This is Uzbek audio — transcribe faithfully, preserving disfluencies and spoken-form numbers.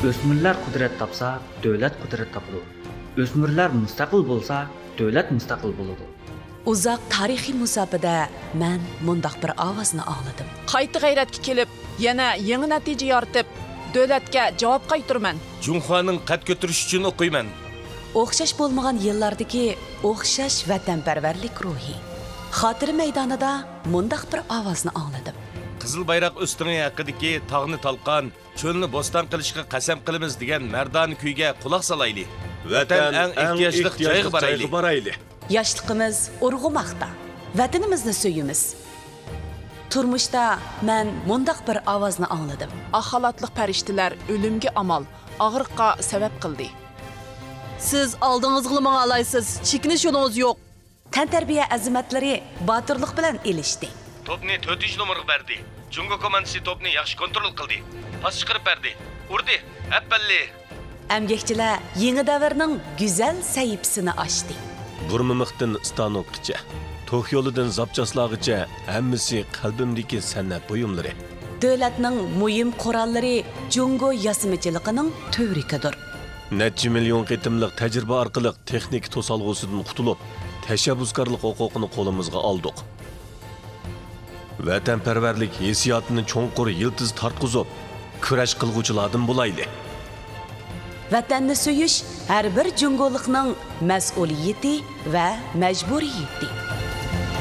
O'smirlar qudrat topsa, davlat qudrat topadi. O'smirlar mustaqil bo'lsa, davlat mustaqil bo'ladi. Uzoq tarixiy musofada men mundaq bir ovozni angladim. Qayta g'ayratga kelib, yana yangi natija yoritib, davlatga javob qaytarman. Junxoning qad ko'tarish uchun o'qiyman. O'xshash bo'lmagan yillardagi o'xshash vatanparvarlik ruhi. Xotira maydonida mundaq bir ovozni angladim. Qizil bayroq o'stirgan haqidagi tog'ni talqon, cho'lni bo'ston qilishga qasam qilamiz degan mardon kuyga quloq solayli. Vatan eng ehtiyojli joyga borayli. Yoshligimiz urg'umoqda. Vatanimizni so'yimiz. Turmushda men mundaq bir ovozni angladim. Axalatliq farishtalar o'limga amal, og'riqqa sabab qildi. Siz oldingizga menga alaysiz, chekinish yo'lingiz yo'q. Tantarbiya azimatlari botirlik bilan elishdi. Topni to'rtinchi nomerga berdi. Jungo komandasi topni yaxshi kontrol qildi. Pas chiqarib berdi. Urdi. Appalli. Amgakchilar yangi davrning go'zal sahifasini ochdi. Burmimiqdan Stanokgacha, To'q yo'lidan Zapchaslag'icha hammasi qalbimdagi san'at buyumlari. Davlatning muhim qurollari Jungo yasimichiligining tövrikidir. Necha million qitimliq tajriba orqali texnik to'solg'usidan qutulib, tashabbuskorlik huquqini qo'limizga oldik. Vatanparvarlik hissiyotini cho'nqur yiltiz tartqizib, kurash qilguvchilardan bo'layli. Vatanni so'yish har bir jungolikning mas'uliyati va majburiyati.